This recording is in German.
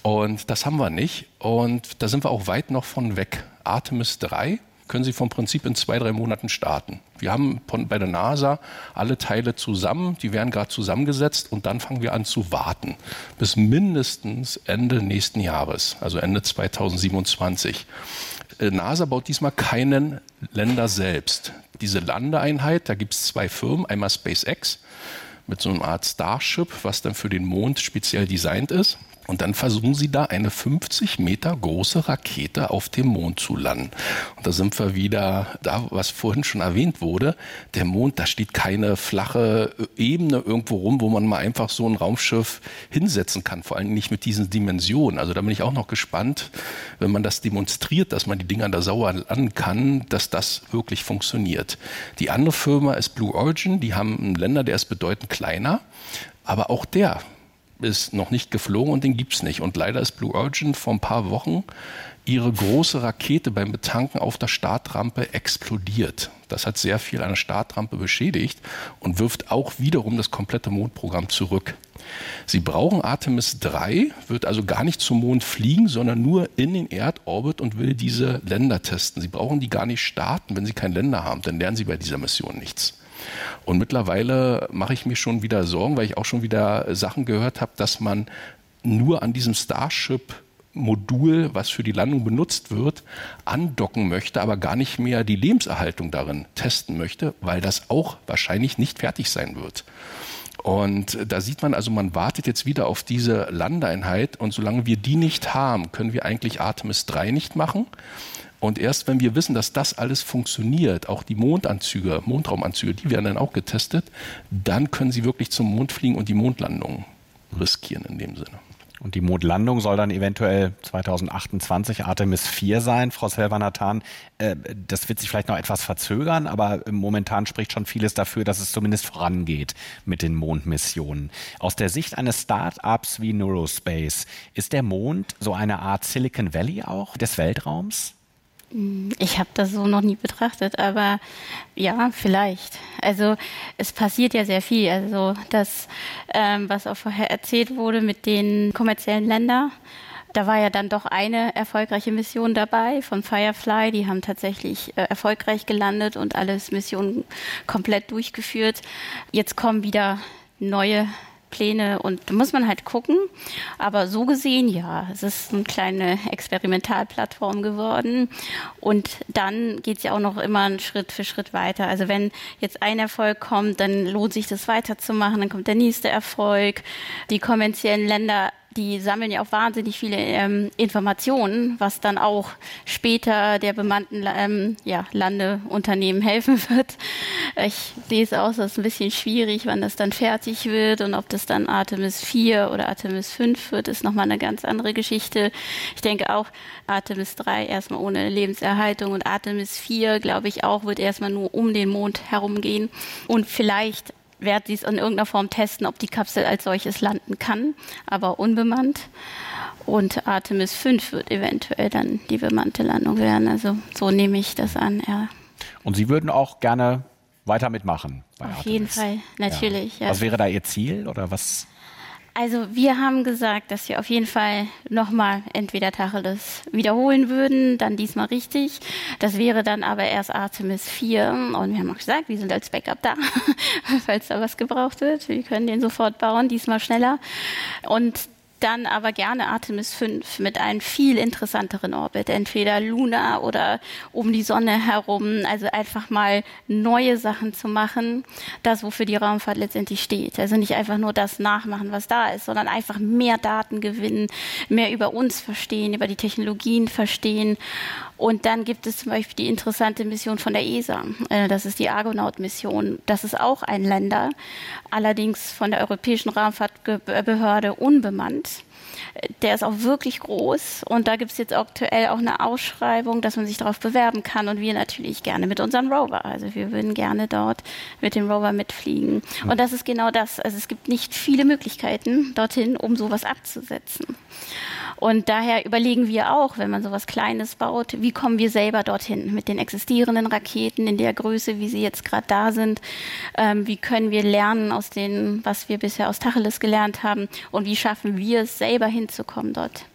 Und das haben wir nicht. Und da sind wir auch weit noch von weg. Artemis 3 können Sie vom Prinzip in 2-3 Monaten starten. Wir haben bei der NASA alle Teile zusammen, die werden gerade zusammengesetzt und dann fangen wir an zu warten. Bis mindestens Ende nächsten Jahres, also Ende 2027. NASA baut diesmal keinen Länder selbst. Diese Landeeinheit, da gibt es 2 Firmen, einmal SpaceX mit so einer Art Starship, was dann für den Mond speziell designt ist. Und dann versuchen sie da eine 50 Meter große Rakete auf dem Mond zu landen. Und da sind wir wieder da, was vorhin schon erwähnt wurde. Der Mond, da steht keine flache Ebene irgendwo rum, wo man mal einfach so ein Raumschiff hinsetzen kann. Vor allem nicht mit diesen Dimensionen. Also da bin ich auch noch gespannt, wenn man das demonstriert, dass man die Dinger da sauber landen kann, dass das wirklich funktioniert. Die andere Firma ist Blue Origin. Die haben einen Länder, der ist bedeutend kleiner. Aber auch der ist noch nicht geflogen und den gibt es nicht. Und leider ist Blue Origin vor ein paar Wochen ihre große Rakete beim Betanken auf der Startrampe explodiert. Das hat sehr viel an der Startrampe beschädigt und wirft auch wiederum das komplette Mondprogramm zurück. Sie brauchen Artemis 3, wird also gar nicht zum Mond fliegen, sondern nur in den Erdorbit und will diese Länder testen. Sie brauchen die gar nicht starten, wenn sie kein Länder haben. Dann lernen sie bei dieser Mission nichts. Und mittlerweile mache ich mir schon wieder Sorgen, weil ich auch schon wieder Sachen gehört habe, dass man nur an diesem Starship-Modul, was für die Landung benutzt wird, andocken möchte, aber gar nicht mehr die Lebenserhaltung darin testen möchte, weil das auch wahrscheinlich nicht fertig sein wird. Und da sieht man also, man wartet jetzt wieder auf diese Landeeinheit und solange wir die nicht haben, können wir eigentlich Artemis 3 nicht machen. Und erst wenn wir wissen, dass das alles funktioniert, auch die Mondraumanzüge, die werden dann auch getestet, dann können sie wirklich zum Mond fliegen und die Mondlandung riskieren in dem Sinne. Und die Mondlandung soll dann eventuell 2028 Artemis 4 sein, Frau Selvanathan. Das wird sich vielleicht noch etwas verzögern, aber momentan spricht schon vieles dafür, dass es zumindest vorangeht mit den Mondmissionen. Aus der Sicht eines Start-ups wie Neurospace, ist der Mond so eine Art Silicon Valley auch des Weltraums? Ich habe das so noch nie betrachtet, aber ja, vielleicht. Also es passiert ja sehr viel. Also das, was auch vorher erzählt wurde mit den kommerziellen Ländern, da war ja dann doch eine erfolgreiche Mission dabei von Firefly. Die haben tatsächlich erfolgreich gelandet und alles Missionen komplett durchgeführt. Jetzt kommen wieder neue Pläne und da muss man halt gucken. Aber so gesehen, ja, es ist eine kleine Experimentalplattform geworden. Und dann geht es ja auch noch immer einen Schritt für Schritt weiter. Also wenn jetzt ein Erfolg kommt, dann lohnt sich das weiterzumachen. Dann kommt der nächste Erfolg. Die kommerziellen Länder, die sammeln ja auch wahnsinnig viele Informationen, was dann auch später der bemannten Landeunternehmen helfen wird. Ich sehe es aus, das ist ein bisschen schwierig, wann das dann fertig wird und ob das dann Artemis 4 oder Artemis 5 wird, ist nochmal eine ganz andere Geschichte. Ich denke auch Artemis 3 erstmal ohne Lebenserhaltung und Artemis 4, glaube ich auch, wird erstmal nur um den Mond herumgehen und vielleicht werden sie es in irgendeiner Form testen, ob die Kapsel als solches landen kann, aber unbemannt. Und Artemis 5 wird eventuell dann die bemannte Landung werden. Also so nehme ich das an, ja. Und Sie würden auch gerne weiter mitmachen bei Auf Artemis? Jeden Fall, natürlich. Ja. Ja. Was wäre da Ihr Ziel oder was? Also wir haben gesagt, dass wir auf jeden Fall nochmal entweder Tacheles wiederholen würden, dann diesmal richtig. Das wäre dann aber erst Artemis 4 und wir haben auch gesagt, wir sind als Backup da, falls da was gebraucht wird. Wir können den sofort bauen, diesmal schneller. Und dann aber gerne Artemis 5 mit einem viel interessanteren Orbit, entweder Luna oder um die Sonne herum, also einfach mal neue Sachen zu machen, das, wofür die Raumfahrt letztendlich steht. Also nicht einfach nur das nachmachen, was da ist, sondern einfach mehr Daten gewinnen, mehr über uns verstehen, über die Technologien verstehen. Und dann gibt es zum Beispiel die interessante Mission von der ESA. Das ist die Argonaut-Mission. Das ist auch ein Länder, allerdings von der Europäischen Raumfahrtbehörde unbemannt. Der ist auch wirklich groß und da gibt es jetzt aktuell auch eine Ausschreibung, dass man sich darauf bewerben kann und wir natürlich gerne mit unserem Rover. Also wir würden gerne dort mit dem Rover mitfliegen. Und das ist genau das. Also es gibt nicht viele Möglichkeiten dorthin, um sowas abzusetzen. Und daher überlegen wir auch, wenn man sowas Kleines baut, wie kommen wir selber dorthin mit den existierenden Raketen in der Größe, wie sie jetzt gerade da sind. Wie können wir lernen aus dem, was wir bisher aus Tacheles gelernt haben und wie schaffen wir es selber hinzukommen dort.